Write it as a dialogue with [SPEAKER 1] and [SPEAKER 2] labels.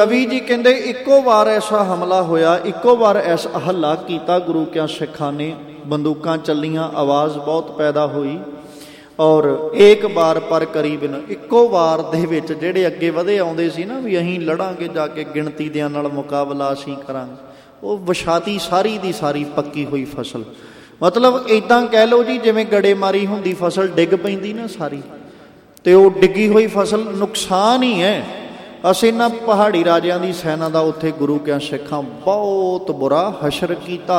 [SPEAKER 1] ਕਵੀ ਜੀ ਕਹਿੰਦੇ ਇੱਕੋ ਵਾਰ ਐਸਾ ਹਮਲਾ ਹੋਇਆ, ਇੱਕੋ ਵਾਰ ਐਸਾ ਹੱਲਾ ਕੀਤਾ ਗੁਰੂ ਕਿਆਂ ਸਿੱਖਾਂ ਨੇ। ਬੰਦੂਕਾਂ ਚੱਲੀਆਂ, ਆਵਾਜ਼ ਬਹੁਤ ਪੈਦਾ ਹੋਈ। ਔਰ ਏਕ ਵਾਰ ਪਰ ਕਰੀਬਨ, ਇੱਕੋ ਵਾਰ ਦੇ ਵਿੱਚ ਜਿਹੜੇ ਅੱਗੇ ਵਧੇ ਆਉਂਦੇ ਸੀ ਨਾ ਵੀ ਅਸੀਂ ਲੜਾਂਗੇ ਜਾ ਕੇ, ਗਿਣਤੀ ਦਿਆਂ ਨਾਲ ਮੁਕਾਬਲਾ ਅਸੀਂ ਕਰਾਂਗੇ, ਉਹ ਵਿਛਾਤੀ ਸਾਰੀ ਦੀ ਸਾਰੀ ਪੱਕੀ ਹੋਈ ਫਸਲ। ਮਤਲਬ ਇੱਦਾਂ ਕਹਿ ਲਓ ਜੀ ਜਿਵੇਂ ਗੜੇਮਾਰੀ ਹੁੰਦੀ, ਫਸਲ ਡਿੱਗ ਪੈਂਦੀ ਨਾ ਸਾਰੀ, ਅਤੇ ਉਹ ਡਿੱਗੀ ਹੋਈ ਫਸਲ ਨੁਕਸਾਨ ਹੀ ਹੈ। ਅਸੀਂ ਇਹਨਾਂ ਪਹਾੜੀ ਰਾਜਿਆਂ ਦੀ ਸੈਨਾ ਦਾ ਉੱਥੇ ਗੁਰੂ ਕਿਆਂ ਸਿੱਖਾਂ ਬਹੁਤ ਬੁਰਾ ਹਸ਼ਰ ਕੀਤਾ।